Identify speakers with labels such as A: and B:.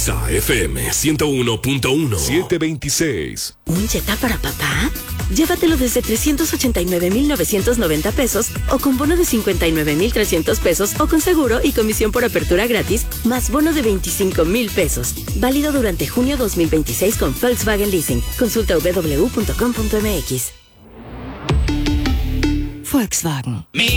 A: Exa FM 101.1 726.
B: ¿Un Jetta para papá? Llévatelo desde 389,990 pesos o con bono de 59,300 pesos o con seguro y comisión por apertura gratis, más bono de 25,000 pesos. Válido durante junio 2026 con Volkswagen Leasing. Consulta www.com.mx. Volkswagen.